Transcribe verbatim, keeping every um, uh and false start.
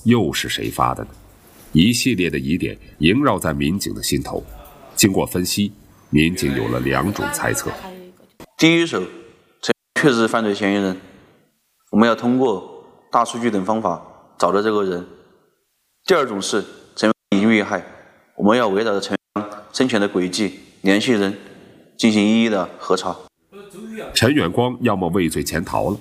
又是谁发的呢？一系列的疑点萦绕在民警的心头。经过分析，民警有了两种猜测。 第一手，陈确实是犯罪嫌疑人，我们要通过大数据等方法找到这个人。第二种是陈已经遇害，我们要围绕着陈生前的轨迹、联系人进行一一的核查。 陈远光要么畏罪潜逃了，